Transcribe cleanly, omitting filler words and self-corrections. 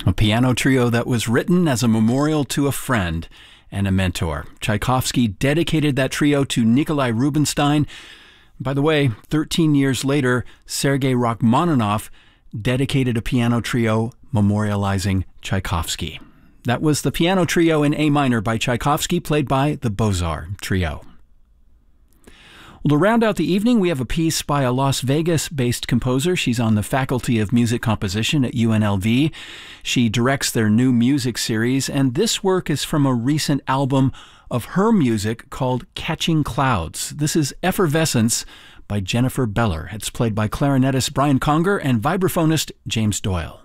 a piano trio that was written as a memorial to a friend and a mentor. Tchaikovsky dedicated that trio to Nikolai Rubinstein. By the way, 13 years later, Sergei Rachmaninoff dedicated a piano trio memorializing Tchaikovsky. That was the piano trio in A minor by Tchaikovsky, played by the Beaux-Arts Trio. Well, to round out the evening, we have a piece by a Las Vegas-based composer. She's on the Faculty of Music Composition at UNLV. She directs their new music series, and this work is from a recent album of her music called Catching Clouds. This is Effervescence by Jennifer Beller. It's played by clarinetist Brian Conger and vibraphonist James Doyle.